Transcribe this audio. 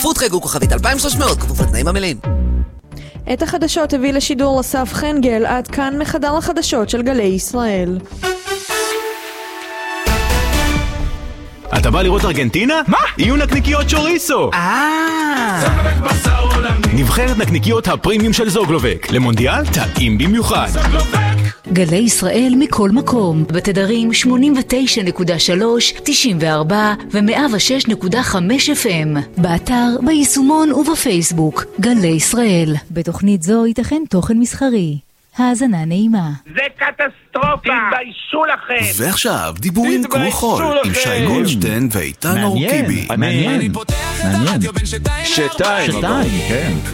שותפות חגו כוכבית 2300, כפוף לתנאים המלאים. את החדשות הביא לשידור אסף חנגל, עד כאן מחדר החדשות של גלי ישראל. אתה בא לראות ארגנטינה? מה? יהיו נקניקיות צ'וריסו! נבחרת נקניקיות הפרימיום של זוגלובק. למונדיאל טעים במיוחד. גלי ישראל מכל מקום, בתדרים 89.3, 94 ו-106.5 FM. באתר, ביישומון ובפייסבוק. גלי ישראל. בתוכנית זו ייתכן תוכן מסחרי. האזנה נעימה. זה קטסטרופה! תתביישו לכם! ועכשיו, דיבורים כמו חול, עם שי גולדשטיין ואיתן אורקיבי. מעניין. שתיים, כן.